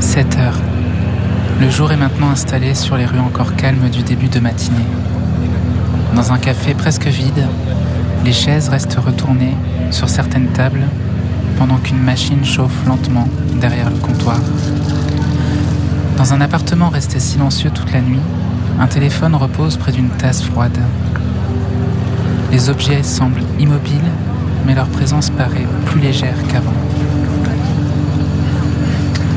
7 heures. Le jour est maintenant installé sur les rues encore calmes du début de matinée. Dans un café presque vide, les chaises restent retournées sur certaines tables pendant qu'une machine chauffe lentement derrière le comptoir. Dans un appartement resté silencieux toute la nuit, un téléphone repose près d'une tasse froide. Les objets semblent immobiles, mais leur présence paraît plus légère qu'avant.